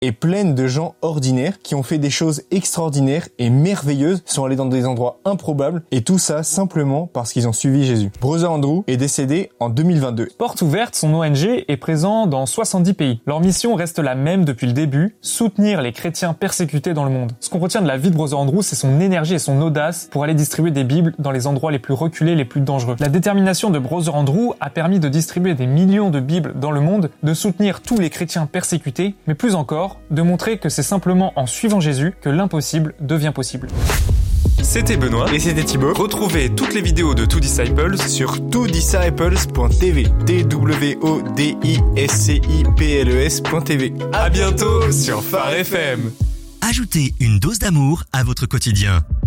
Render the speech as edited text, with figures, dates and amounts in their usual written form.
est pleine de gens ordinaires qui ont fait des choses extraordinaires et merveilleuses, sont allés dans des endroits improbables, et tout ça simplement parce qu'ils ont suivi Jésus. Brother Andrew est décédé en 2022. Porte ouverte, son ONG est présent dans 70 pays. Leur mission reste la même depuis le début, soutenir les chrétiens persécutés dans le monde. Ce qu'on retient de la vie de Brother Andrew, c'est son énergie et son audace pour aller distribuer des Bibles dans les endroits les plus reculés, les plus dangereux. La détermination de Brother Andrew a permis de distribuer des millions de Bibles dans le monde, de soutenir tous les chrétiens persécutés, mais plus encore, de montrer que c'est simplement en suivant Jésus que l'impossible devient possible. C'était Benoît Et c'était Thibaut. Retrouvez toutes les vidéos de Two Disciples Sur twodisciples.tv. twodisciples.tv. À bientôt sur Phare FM. Ajoutez une dose d'amour à votre quotidien.